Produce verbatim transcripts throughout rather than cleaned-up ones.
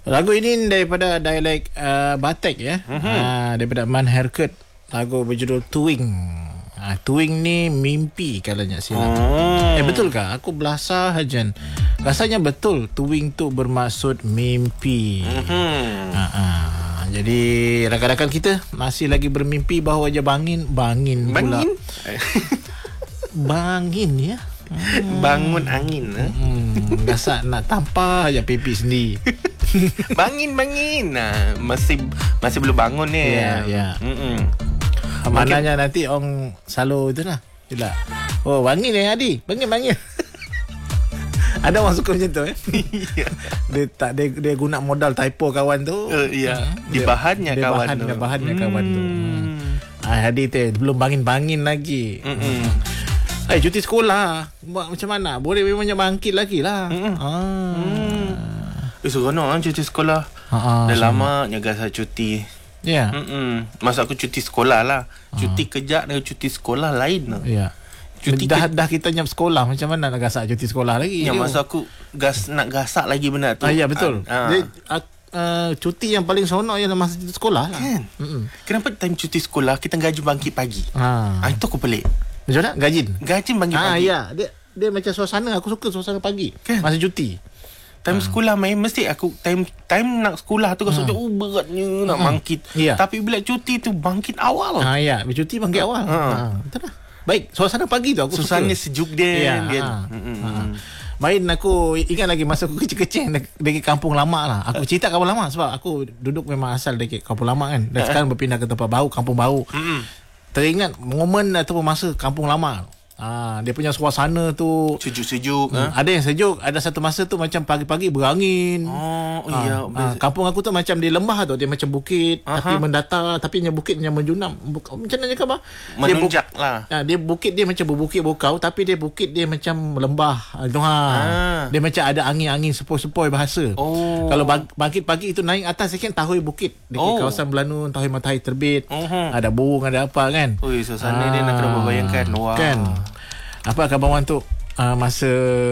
Lagu ini daripada dialek uh, Batak ya. Uh-huh. Uh, daripada Man Herkut. Lagu berjudul Tuing. Uh, Tuing ni mimpi kalau nak silap. Oh. Eh betul ke? Aku belasah hajan. Rasanya betul. Tuing tu bermaksud mimpi. Uh-huh. Uh-uh. Jadi rakan-rakan kita masih lagi bermimpi bahawa je bangin, bangin pula. Bangin? Bangin ya. Hmm. Bangun angin eh? hmm, Rasa nak tampar je pipi sendiri. Bangin bangin nah, Masih Masih belum bangun ni. Ya, ya. Maknanya nanti orang selalu itu lah Bila, oh bangin ya Adi, Bangin bangin. Ada orang suka macam tu eh? Dia tak dia, dia guna modal typo kawan tu. uh, Ya Di bahannya dia, kawan bahan, tu Dia bahannya hmm. kawan tu hmm. ah, Adi tu belum bangin-bangin lagi. hmm. Eh, cuti sekolah buat macam mana? Boleh memangnya bangkit lagi lah. Mm-hmm. Ah. Mm. Eh, seronok kan cuti sekolah. Ha-ha, dah lama nyaga saya cuti. Ya. Yeah. Masa aku cuti sekolah lah. Ha. Cuti kerja dengan cuti sekolah lain. Ya. Yeah. Cuti dah, ke... dah kita nyap sekolah, macam mana nak gasak cuti sekolah lagi? Ya, masa aku gas nak gasak lagi benda tu. Ah, ya, betul. Ah. Dia, uh, cuti yang paling seronok ialah masa cuti sekolah lah. Kan? Mm-mm. Kenapa time cuti sekolah kita gaji bangkit pagi? Ha. Ah, itu aku pelik. Macam mana? Gajin? Gajin bagi ah, pagi. Ya. Dia, dia macam suasana. Aku suka suasana pagi. Kan? Masa cuti. Time ha. sekolah main, mesti aku time time nak sekolah tu rasa ha. oh beratnya nak ha. bangkit. Ya. Tapi bila cuti tu bangkit awal. Ah ya, bila cuti bangkit ha. awal. Ha. Ha. Betul lah. Baik, suasana pagi tu aku suasana suka. Suasana sejuk dia. Ya. dia. Ha. Ha. Main aku ingat lagi masa aku kecil-kecil dari kampung lama lah. Aku cerita kampung lama sebab aku duduk memang asal dari kampung lama kan. Dan sekarang berpindah ke tempat baru, kampung baru. Mm-mm. Teringat momen ataupun masa kampung lama. Ah, dia punya suasana tu sejuk-sejuk. Hmm, ha? Ada yang sejuk, ada satu masa tu macam pagi-pagi berangin. Oh, oh iya. Ah, ah, kampung aku tu macam di lembah tu, dia macam bukit. Aha. Tapi mendatar, tapi yang bukitnya menjunam. Buk, macam mana cakap bah? Menunjak bu- lah. Ah, dia bukit dia macam berbukit bukau, tapi dia bukit dia macam lembah. Ah, ah. Dia macam ada angin-angin sepoi-sepoi bahasa. Oh. Kalau bangkit pagi itu naik atas sikit tahui bukit dekat oh. kawasan Belanun, tahui matahari terbit. Uh-huh. Ada burung, ada apa kan? Ui, suasana ah. dia nak kena bayangkan. Wah. Kan? Apa khabar Wan tu uh, masa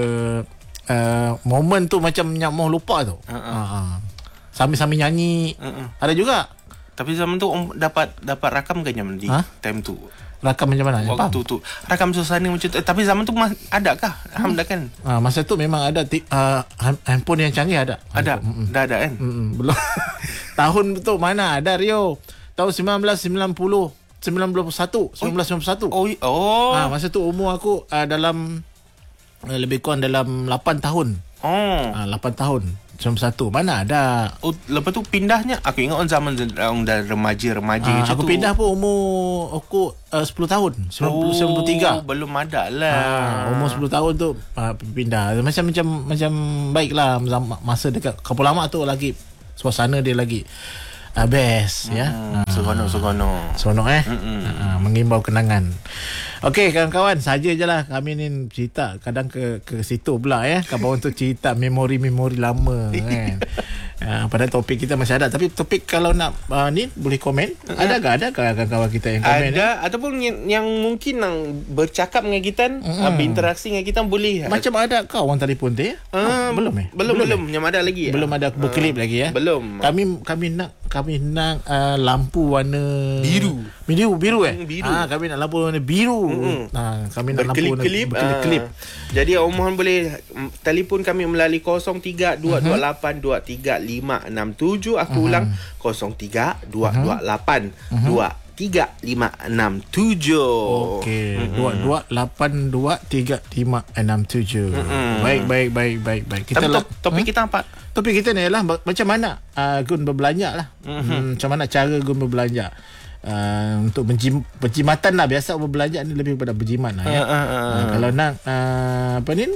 uh, momen tu macam nyak mau lupa tu. Uh-uh. Uh-uh. Sambil-sambil nyanyi. Uh-uh. Ada juga. Tapi zaman tu om dapat dapat rakam ke jam di ha? Time tu. Rakam macam mana? Waktu tu. Rakam suasana macam tu. Tapi zaman tu mas- ada kah? Hmm. Ada kan? Uh, masa tu memang ada t- uh, handphone yang canggih ada. Ada. Mm-mm. Dah ada kan? Mm-mm. Belum. Tahun tu mana ada Rio? Tahun sembilan belas sembilan puluh sembilan belas sembilan belas sembilan puluh satu. Oh, oh. Ha, masa tu umur aku uh, dalam uh, lebih kurang dalam lapan tahun. Oh. Ha, lapan tahun. sembilan puluh satu. Mana ada. Oh, lepas tu pindahnya aku ingat on zaman orang dah remaja-remaja ha, macam aku tu. Pindah pun umur aku uh, sepuluh tahun. sembilan puluh, oh, sembilan puluh tiga. Belum ada lah. Ha, umur sepuluh tahun tu uh, pindah. Macam macam macam baiklah masa dekat Kampung Lama tu lagi suasana dia lagi Uh, best ya. Hmm, seronok seronok. Seronok eh. Uh, mengimbau kenangan. Okey kawan-kawan, saja je lah kami ni cerita kadang ke ke situ pula ya. Kawan untuk cerita memori-memori lama kan. Uh, padahal topik kita masih ada, tapi topik kalau nak uh, ni boleh komen. Uh-huh. Adakah adakah kawan-kawan kita yang komen? Ada eh? Ataupun yang, yang mungkin yang bercakap dengan kita, uh-huh. berinteraksi dengan kita boleh. Macam ada kau orang telefon tu ya? Uh, oh, belum eh? Belum belum, belum. Eh? Yang ada lagi. Belum ya? Ada berkelip uh, lagi ya? Belum. Kami kami nak kami nak uh, lampu warna biru. Biru, biru eh? Hmm, biru. Ah, kami nak lampu warna biru. Hmm. Ah, kami nak lampu warna berkelip-kelip. Ah. Jadi orang mohon boleh telefon kami melalui kosong tiga dua dua lapan dua tiga lima enam tujuh. Aku uh-huh. ulang kosong tiga dua dua lapan dua tiga lima enam tujuh. Okey. dua dua lapan dua tiga lima enam tujuh. Baik, baik, baik, baik, baik. Kita top, topik huh? kita apa? Topik kita ni ialah macam mana uh, Gun berbelanja lah. Uh-huh. Hmm, macam mana cara Gun berbelanja. Uh, untuk berjim, berjimatan lah. Biasa berbelanja ni lebih pada berjimat lah ya. Uh, uh, uh. Uh, kalau nak uh, apa ni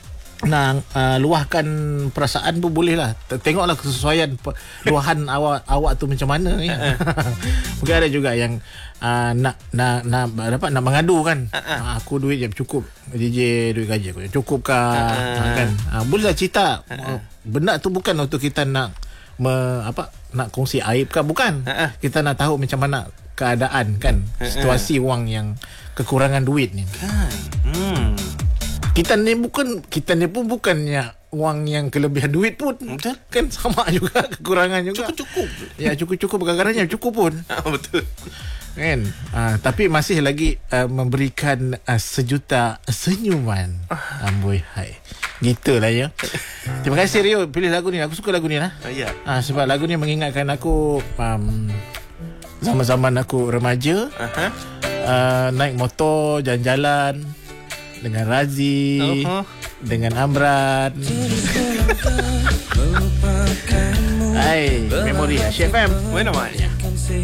nak uh, luahkan perasaan pun boleh lah. Tengoklah kesesuaian luahan awak awak tu macam mana ni. Mungkin ada juga yang uh, nak nak nak dapat nak mengadu kan. Uh, aku duit je cukup. J J duit gaji aku cukup kah uh, kan. Uh, bolehlah cerita. Uh, benda tu bukan untuk kita nak me, apa nak kongsi aib kan, bukan. Uh, kita nak tahu macam mana keadaan kan. Situasi uh, wang yang kekurangan duit ni. Kan. Hmm. Kita ni bukan Kita ni pun bukannya wang yang kelebihan duit pun. Betul. Kan sama juga, kekurangan juga. Cukup-cukup. Ya, cukup-cukup, kadang-kadang cukup pun. Betul. Kan? Uh, tapi masih lagi uh, memberikan uh, sejuta senyuman. Amboi hai. Gitulah ya. Terima kasih Rio pilih lagu ni. Aku suka lagu ni lah. Uh, ya. Uh, sebab lagu ni mengingatkan aku um, zaman-zaman aku remaja. Uh-huh. Uh, naik motor jalan-jalan dengan Razi, uh-huh. dengan Amran. Hai, memori H F M. Mana mana?